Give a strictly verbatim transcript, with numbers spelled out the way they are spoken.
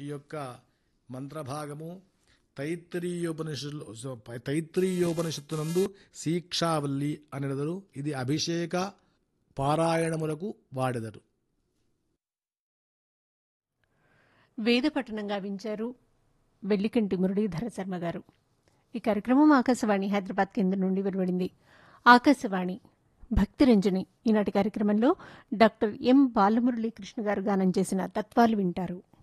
ఈ యొక్క మంత్రభాగము తైత్రీయోపనిషత్తు తైత్రీయోపనిషత్తునందు శీక్షావల్లి అనెదరు. ఇది అభిషేక పారాయణములకు వాడెదరు. వేద పఠనంగా వించారు వెల్లికంటి మురళీధర శర్మ గారు. ఈ కార్యక్రమం ఆకాశవాణి హైదరాబాద్ కేంద్రం నుండి వెలువడింది. ఆకాశవాణి భక్తిరంజని ఈనాటి కార్యక్రమంలో డాక్టర్ ఎం బాలమురళీ కృష్ణ గారు గానం చేసిన తత్వాలు వింటారు.